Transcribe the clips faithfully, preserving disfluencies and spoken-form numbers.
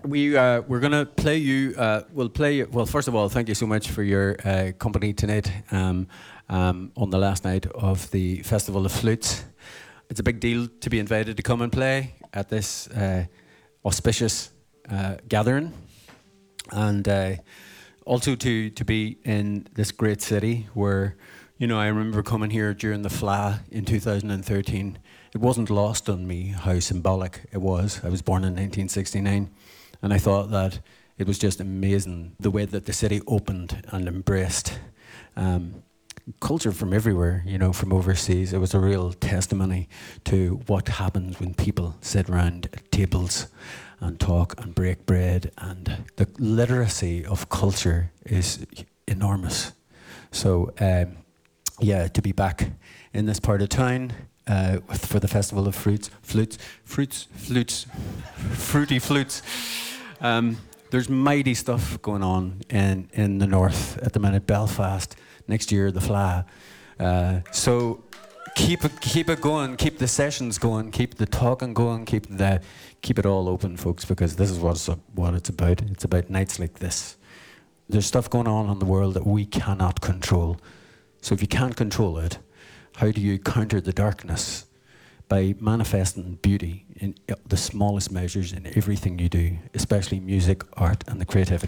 We uh, we're gonna play you. Uh, we'll play you. Well, first of all, thank you so much for your uh, company tonight um, um, on the last night of the Festival of Flutes. It's a big deal to be invited to come and play at this uh, auspicious uh, gathering, and uh, also to to be in this great city where, you know, I remember coming here during the F L A in two thousand thirteen. It wasn't lost on me how symbolic it was. I was born in nineteen sixty-nine. And I thought that it was just amazing the way that the city opened and embraced um, culture from everywhere, you know, from overseas. It was a real testimony to what happens when people sit around tables and talk and break bread. And the literacy of culture is enormous. So, um, yeah, to be back in this part of town uh, with, for the Festival of Fruits, Flutes, Fruits, Flutes, Fruity Flutes. Um, there's mighty stuff going on in, in the north at the minute. Belfast, next year the F L A. Uh, so keep it keep it going, keep the sessions going, keep the talking going, keep the keep it all open, folks, because this is what it's, what it's about. It's about nights like this. There's stuff going on in the world that we cannot control. So if you can't control it, how do you counter the darkness? By manifesting beauty in the smallest measures in everything you do, especially music, art, and the creativity.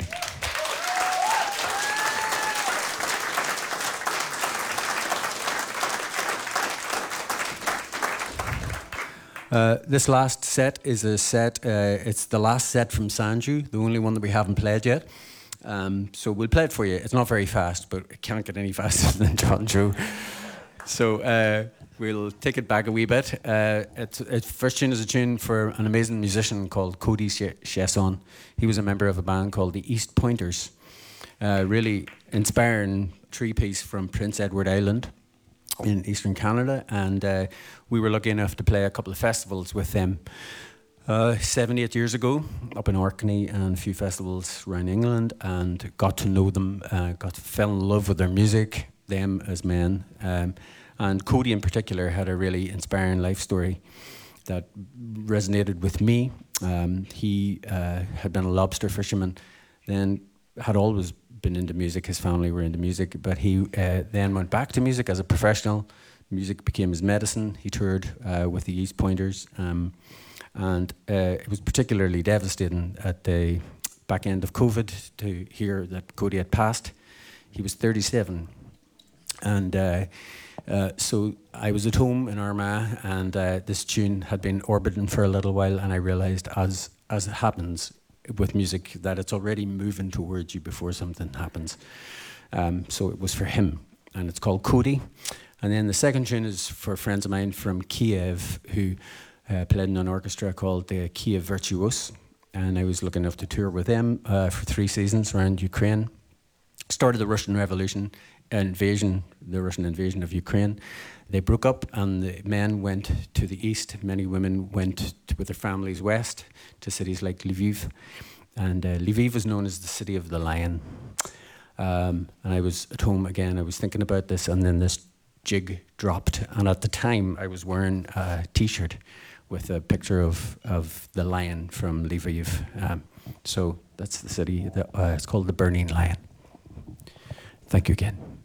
Uh, this last set is a set, uh, it's the last set from Sanju, the only one that we haven't played yet. Um, so we'll play it for you. It's not very fast, but it can't get any faster than John Joe. So uh, we'll take it back a wee bit. Uh, it's, it's first tune is a tune for an amazing musician called Cody Chesson. He was a member of a band called the East Pointers. Uh, really inspiring three-piece from Prince Edward Island in Eastern Canada, and uh, we were lucky enough to play a couple of festivals with them uh, seven, eight years ago up in Orkney and a few festivals around England, and got to know them, uh, got to fell in love with their music, them as men. Um, and Cody in particular had a really inspiring life story that resonated with me. Um, he uh, had been a lobster fisherman, then had always been into music. His family were into music, but he uh, then went back to music as a professional. Music became his medicine. He toured uh, with the East Pointers, um, and uh, it was particularly devastating at the back end of COVID to hear that Cody had passed. He was thirty-seven, and uh, uh, so I was at home in Armagh, and uh, this tune had been orbiting for a little while, and I realised, as as it happens with music, that it's already moving towards you before something happens. Um, so it was for him, and it's called Cody. And then the second tune is for friends of mine from Kiev who uh, played in an orchestra called the Kiev Virtuos, and I was lucky enough to tour with them uh, for three seasons around Ukraine. Started the Russian Revolution, invasion, the Russian invasion of Ukraine. They broke up, and the men went to the east. Many women went to, with their families west to cities like Lviv. And uh, Lviv was known as the city of the lion. Um, and I was at home again, I was thinking about this, and then this jig dropped. And at the time, I was wearing a T-shirt with a picture of, of the lion from Lviv. Um, so that's the city, that, uh, it's called the Burning Lion. Thank you again.